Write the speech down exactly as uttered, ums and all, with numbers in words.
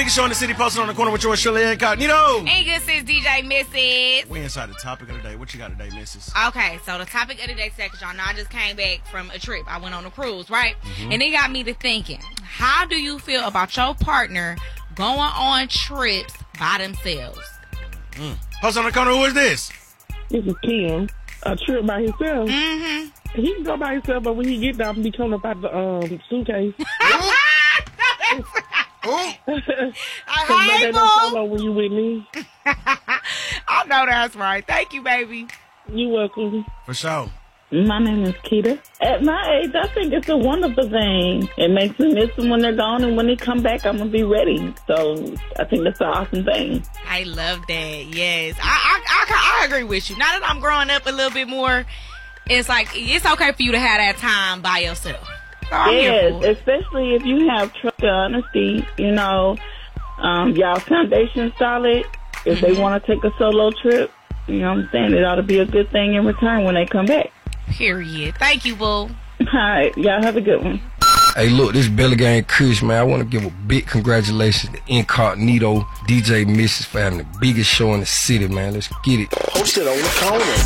biggest show in the city, posted on the corner with yours, Shirley Incognito. Ain't good sis, D J Missus. We inside the topic of the day. What you got today, Missus? Okay, so the topic of the day, because y'all know I just came back from a trip. I went on a cruise, right? Mm-hmm. And it got me to thinking, how do you feel about your partner going on trips by themselves? Mm. Post on the corner, who is this? This is Kim. A trip by himself. Mm-hmm. He can go by himself, but when he get there, I'm be coming up out the um, suitcase. Oh. I hate solo when you with me. I know that's right. Thank you, baby. You welcome. For sure. My name is Keita. At my age, I think it's a wonderful thing. It makes me miss them when they're gone, and when they come back, I'm going to be ready. So I think that's an awesome thing. I love that. Yes. I, I, I, I agree with you. Now that I'm growing up a little bit more, it's like, it's okay for you to have that time by yourself. So I'm here Yes, for it. especially if you have trust and honesty, you know, um, y'all foundation solid. If Mm-hmm. they want to take a solo trip, you know what I'm saying, it ought to be a good thing in return when they come back. Period. Thank you, boo. All right, y'all have a good one. Hey, look, this Belly Gang Kush, man. I want to give a big congratulations to Incognito, D J Missus for having the biggest show in the city, man. Let's get it. Posted on the corner.